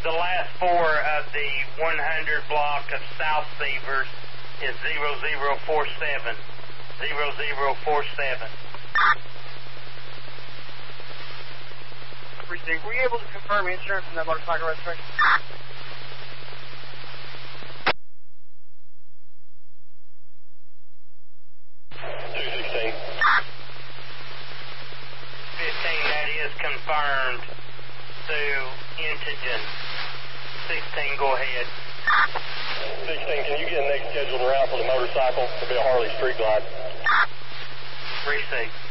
The last four of the 100 block of South Beavers is 0047. 0047. Precinct, were you able to confirm insurance in that motorcycle registration? 216. 15, that is confirmed through Intigen. 16, go ahead. 16, can you get a next scheduled route for the motorcycle to be a Harley Street Glide? Receive.